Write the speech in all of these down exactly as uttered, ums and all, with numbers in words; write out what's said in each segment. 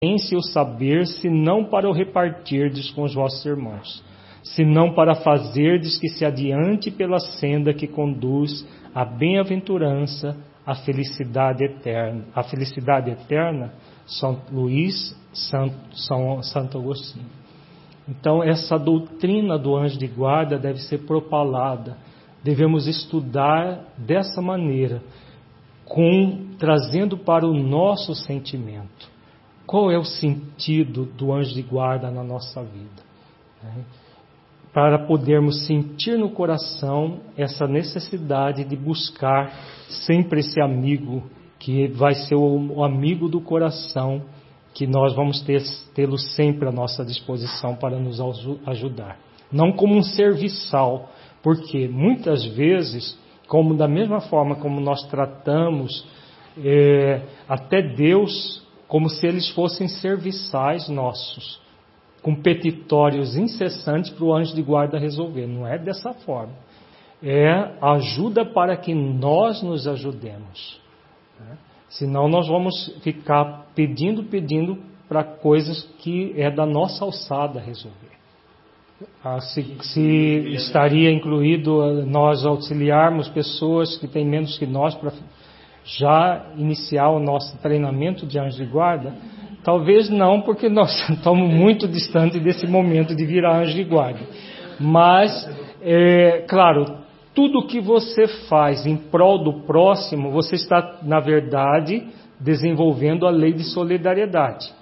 ciência e o saber, senão para o repartirdes com os vossos irmãos, senão para fazerdes que se adiante pela senda que conduz à bem-aventurança, à felicidade eterna. A felicidade eterna, São Luís, São, São, Santo Agostinho. Então, essa doutrina do anjo de guarda deve ser propalada. Devemos estudar dessa maneira, com, trazendo para o nosso sentimento. Qual é o sentido do anjo de guarda na nossa vida? Né? Para podermos sentir no coração essa necessidade de buscar sempre esse amigo, que vai ser o, o amigo do coração, que nós vamos ter, tê-lo sempre à nossa disposição para nos ajudar. Não como um serviçal, porque muitas vezes, como da mesma forma como nós tratamos é, até Deus, como se eles fossem serviçais nossos, com petitórios incessantes para o anjo de guarda resolver. Não é dessa forma. É ajuda para que nós nos ajudemos. Né? Senão nós vamos ficar pedindo, pedindo para coisas que é da nossa alçada resolver. Ah, se, se estaria incluído nós auxiliarmos pessoas que têm menos que nós para já iniciar o nosso treinamento de anjo de guarda? Talvez não, porque nós estamos muito distante desse momento de virar anjo de guarda. Mas, é, claro, tudo que você faz em prol do próximo, você está, na verdade, desenvolvendo a lei de solidariedade.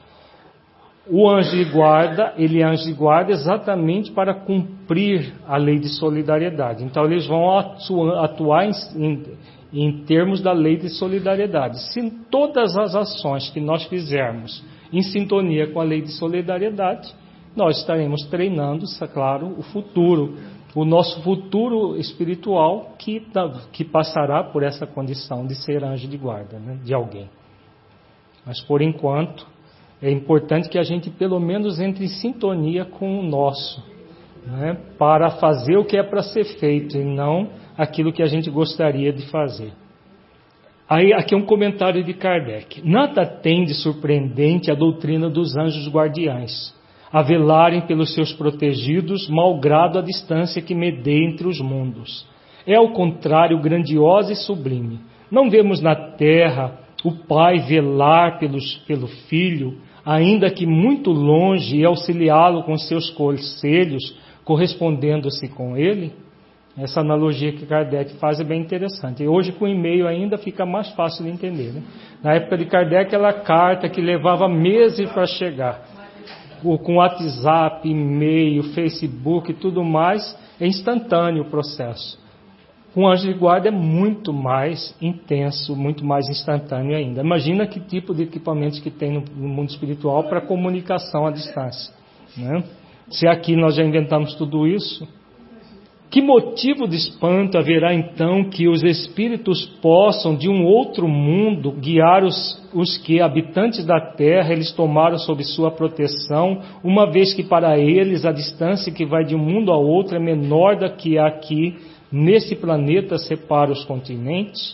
O anjo de guarda, ele é anjo de guarda exatamente para cumprir a lei de solidariedade. Então, eles vão atuar, atuar em, em em termos da lei de solidariedade. Se todas as ações que nós fizermos em sintonia com a lei de solidariedade, nós estaremos treinando, claro, o futuro, o nosso futuro espiritual que, que passará por essa condição de ser anjo de guarda, né, de alguém. Mas, por enquanto, é importante que a gente pelo menos entre em sintonia com o nosso, né, para fazer o que é para ser feito e não aquilo que a gente gostaria de fazer. Aí, aqui é um comentário de Kardec. Nada tem de surpreendente a doutrina dos anjos guardiães, a velarem pelos seus protegidos, malgrado a distância que medeia entre os mundos. É, ao contrário, grandiosa e sublime. Não vemos na terra o pai velar pelos, pelo filho, ainda que muito longe, e auxiliá-lo com seus conselhos, correspondendo-se com ele? Essa analogia que Kardec faz é bem interessante. E hoje, com e-mail, ainda fica mais fácil de entender. Né? Na época de Kardec, aquela carta que levava meses para chegar. Com WhatsApp, e-mail, Facebook e tudo mais, é instantâneo o processo. Com o anjo de guarda é muito mais intenso, muito mais instantâneo ainda. Imagina que tipo de equipamentos que tem no mundo espiritual para comunicação à distância. Né? Se aqui nós já inventamos tudo isso, que motivo de espanto haverá então que os espíritos possam de um outro mundo guiar os, os que, habitantes da terra, eles tomaram sob sua proteção, uma vez que para eles a distância que vai de um mundo a outro é menor da que aqui nesse planeta separa os continentes?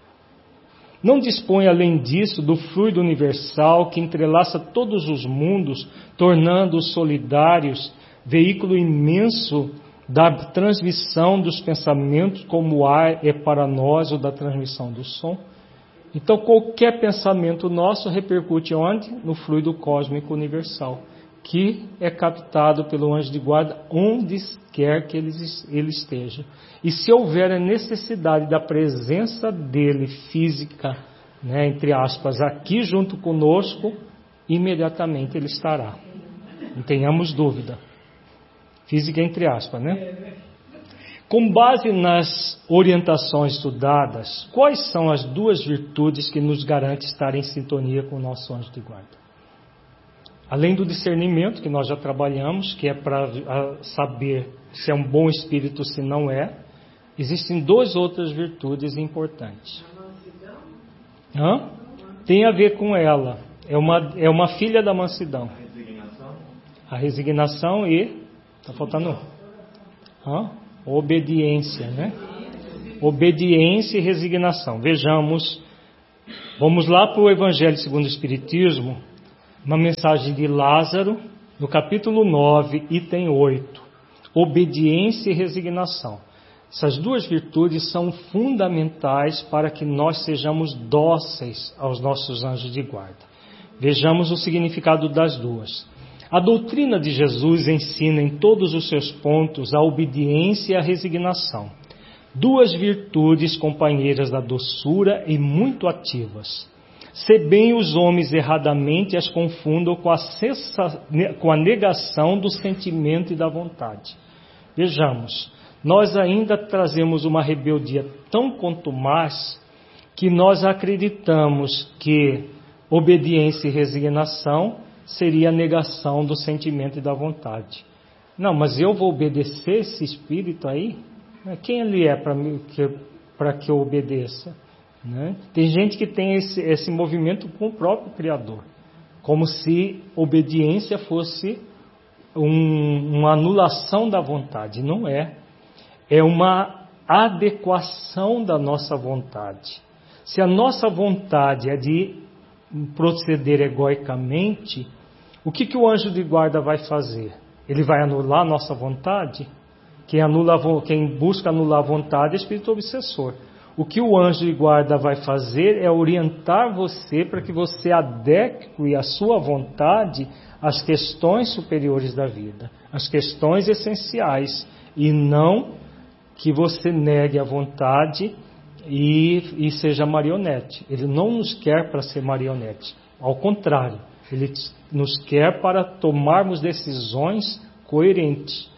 Não dispõe, além disso, do fluido universal que entrelaça todos os mundos, tornando-os solidários, veículo imenso da transmissão dos pensamentos, como o ar é para nós o da transmissão do som. Então, qualquer pensamento nosso repercute onde? No fluido cósmico universal, que é captado pelo anjo de guarda onde quer que ele, ele esteja. E se houver a necessidade da presença dele física, né, entre aspas, aqui junto conosco, imediatamente ele estará. Não tenhamos dúvida. Física entre aspas, né? Com base nas orientações estudadas, quais são as duas virtudes que nos garantem estar em sintonia com o nosso anjo de guarda? Além do discernimento, que nós já trabalhamos, que é para saber se é um bom espírito ou se não é, existem duas outras virtudes importantes. Hã? Tem a ver com ela. É uma, é uma filha da mansidão. A resignação e... Está faltando? Hã? Obediência, né? Obediência e resignação. Vejamos, vamos lá para o Evangelho segundo o Espiritismo, uma mensagem de Lázaro, no capítulo nove, item oito. Obediência e resignação. Essas duas virtudes são fundamentais para que nós sejamos dóceis aos nossos anjos de guarda. Vejamos o significado das duas. A doutrina de Jesus ensina em todos os seus pontos a obediência e a resignação. Duas virtudes companheiras da doçura e muito ativas. Se bem os homens erradamente as confundam com a, cessa, com a negação do sentimento e da vontade. Vejamos, nós ainda trazemos uma rebeldia tão contumaz que nós acreditamos que obediência e resignação seria a negação do sentimento e da vontade. Não, mas eu vou obedecer esse espírito aí? Quem ele é para que, para que eu obedeça? Né? Tem gente que tem esse, esse movimento com o próprio Criador, como se obediência fosse um, uma anulação da vontade. Não é. É uma adequação da nossa vontade. Se a nossa vontade é de proceder egoicamente, o que, que o anjo de guarda vai fazer? Ele vai anular a nossa vontade? Quem, anula, quem busca anular a vontade é espírito obsessor. O que o anjo de guarda vai fazer é orientar você para que você adeque a sua vontade às questões superiores da vida, às questões essenciais, e não que você negue a vontade e, e seja marionete. Ele não nos quer para ser marionete. Ao contrário, ele nos quer para tomarmos decisões coerentes.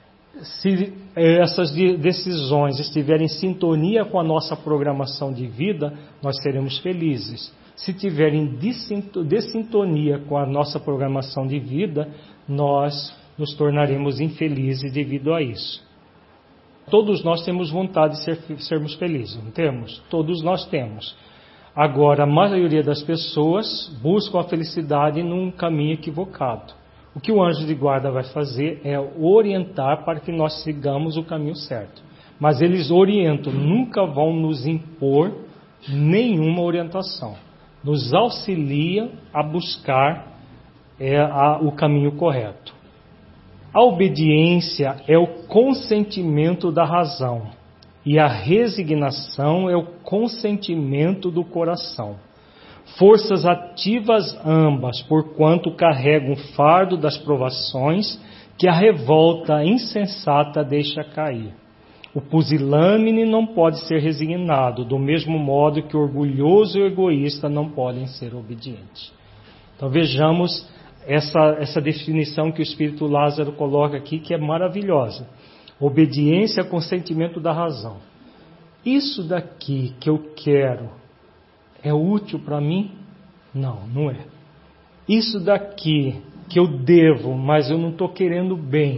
Se essas decisões estiverem em sintonia com a nossa programação de vida, nós seremos felizes. Se estiverem dessintonia com a nossa programação de vida, nós nos tornaremos infelizes devido a isso. Todos nós temos vontade de ser, sermos felizes, não temos? Todos nós temos. Agora, a maioria das pessoas buscam a felicidade num caminho equivocado. O que o anjo de guarda vai fazer é orientar para que nós sigamos o caminho certo. Mas eles orientam, nunca vão nos impor nenhuma orientação. Nos auxiliam a buscar é, a, o caminho correto. A obediência é o consentimento da razão e a resignação é o consentimento do coração. Forças ativas ambas, porquanto carregam o fardo das provações que a revolta insensata deixa cair. O pusilânime não pode ser resignado, do mesmo modo que o orgulhoso e o egoísta não podem ser obedientes. Então vejamos essa, essa definição que o Espírito Lázaro coloca aqui, que é maravilhosa. Obediência é consentimento da razão. Isso daqui que eu quero é útil para mim? Não, não é. Isso daqui que eu devo, mas eu não estou querendo bem,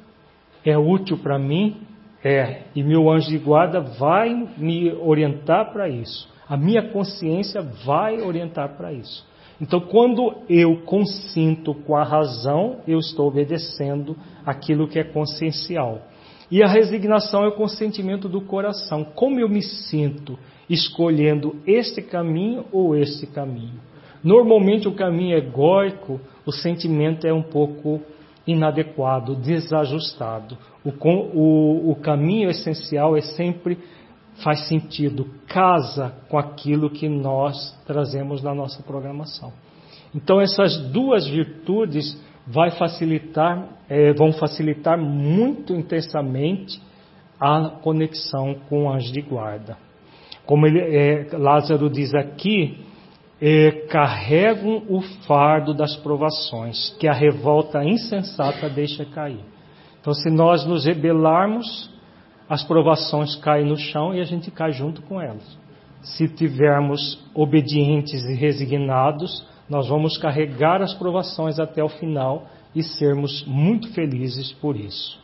é útil para mim? É. E meu anjo de guarda vai me orientar para isso. A minha consciência vai orientar para isso. Então, quando eu consinto com a razão, eu estou obedecendo aquilo que é consciencial. E a resignação é o consentimento do coração. Como eu me sinto escolhendo este caminho ou este caminho? Normalmente o caminho egóico, o sentimento é um pouco inadequado, desajustado. O, o, o caminho essencial é sempre, faz sentido, casa com aquilo que nós trazemos na nossa programação. Então essas duas virtudes vai facilitar, é, vão facilitar muito intensamente a conexão com o anjo de guarda. Como ele, é, Lázaro diz aqui, é, carregam o fardo das provações, que a revolta insensata deixa cair. Então, se nós nos rebelarmos, as provações caem no chão e a gente cai junto com elas. Se tivermos obedientes e resignados, nós vamos carregar as provações até o final e sermos muito felizes por isso.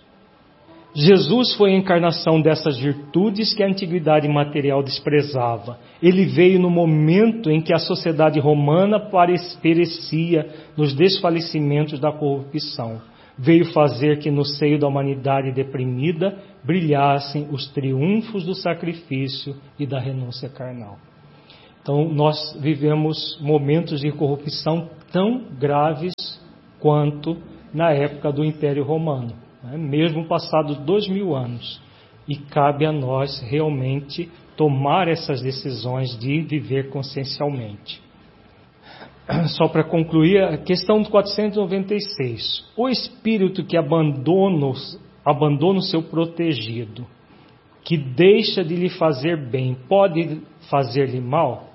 Jesus foi a encarnação dessas virtudes que a antiguidade material desprezava. Ele veio no momento em que a sociedade romana perecia nos desfalecimentos da corrupção. Veio fazer que no seio da humanidade deprimida brilhassem os triunfos do sacrifício e da renúncia carnal. Então nós vivemos momentos de corrupção tão graves quanto na época do Império Romano, né? Mesmo passados dois mil anos. E cabe a nós realmente tomar essas decisões de viver consciencialmente. Só para concluir, a questão do quatrocentos e noventa e seis. O espírito que abandona, abandona o seu protegido, que deixa de lhe fazer bem, pode fazer-lhe mal?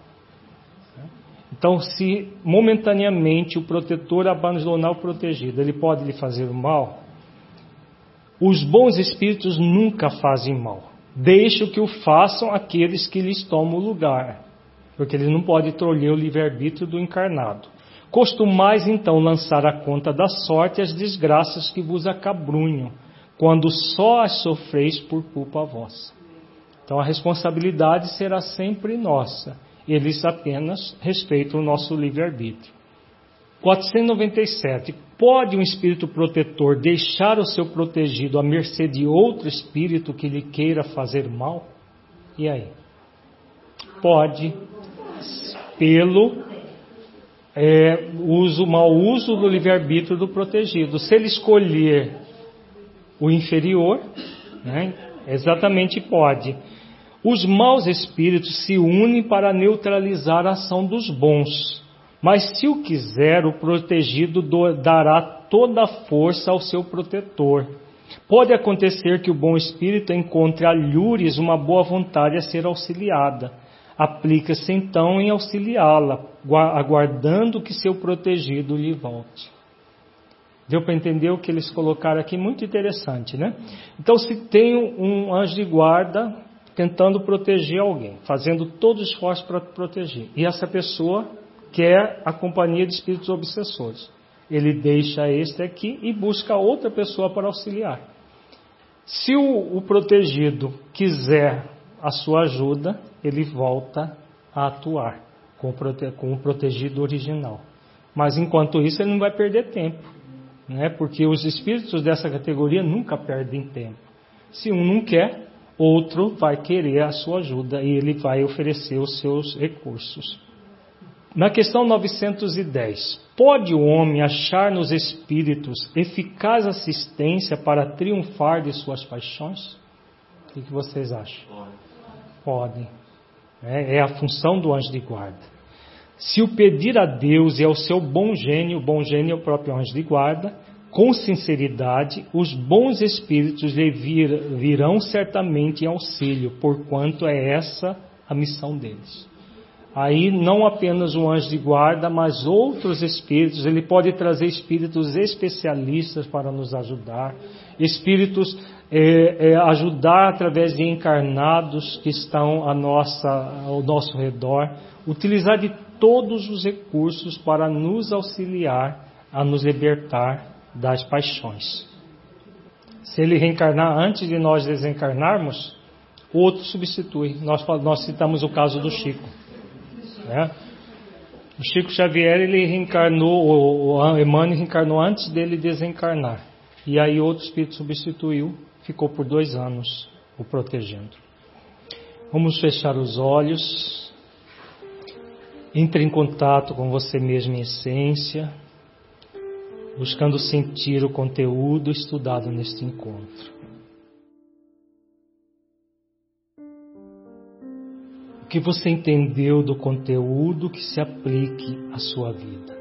Então, se momentaneamente o protetor abandonar o protegido, ele pode lhe fazer o mal? Os bons espíritos nunca fazem mal. Deixam que o façam aqueles que lhes tomam o lugar, porque eles não podem tolher o livre-arbítrio do encarnado. Costumais, então, lançar à conta da sorte as desgraças que vos acabrunham, quando só as sofreis por culpa vossa. Então, a responsabilidade será sempre nossa. Eles apenas respeitam o nosso livre-arbítrio. quatrocentos e noventa e sete. Pode um espírito protetor deixar o seu protegido à mercê de outro espírito que lhe queira fazer mal? E aí? Pode, pelo é, uso, mau uso do livre-arbítrio do protegido. Se ele escolher o inferior, né, exatamente pode. Os maus espíritos se unem para neutralizar a ação dos bons. Mas se o quiser, o protegido dará toda a força ao seu protetor. Pode acontecer que o bom espírito encontre alhures uma boa vontade a ser auxiliada. Aplica-se então em auxiliá-la, aguardando que seu protegido lhe volte. Deu para entender o que eles colocaram aqui? Muito interessante, né? Então, se tem um anjo de guarda tentando proteger alguém, fazendo todo o esforço para proteger, e essa pessoa quer a companhia de espíritos obsessores, ele deixa este aqui e busca outra pessoa para auxiliar. Se o, o protegido quiser a sua ajuda, ele volta a atuar com o, prote, com o protegido original. Mas enquanto isso ele não vai perder tempo, né? Porque os espíritos dessa categoria nunca perdem tempo. Se um não quer, outro vai querer a sua ajuda e ele vai oferecer os seus recursos. Na questão novecentos e dez, pode o homem achar nos espíritos eficaz assistência para triunfar de suas paixões? O que vocês acham? Pode. É, é a função do anjo de guarda. Se o pedir a Deus e ao seu bom gênio, o bom gênio é o próprio anjo de guarda, com sinceridade, os bons espíritos lhe vir, virão certamente em auxílio, porquanto é essa a missão deles. Aí não apenas o anjo de guarda, mas outros espíritos, ele pode trazer espíritos especialistas para nos ajudar, espíritos é, é, ajudar através de encarnados que estão a nossa, ao nosso redor, utilizar de todos os recursos para nos auxiliar a nos libertar das paixões. Se ele reencarnar antes de nós desencarnarmos, outro substitui. Nós, nós citamos o caso do Chico. Né? O Chico Xavier, ele reencarnou, o Emmanuel reencarnou antes dele desencarnar. E aí outro espírito substituiu, ficou por dois anos o protegendo. Vamos fechar os olhos. Entre em contato com você mesmo em essência, buscando sentir o conteúdo estudado neste encontro. O que você entendeu do conteúdo que se aplique à sua vida?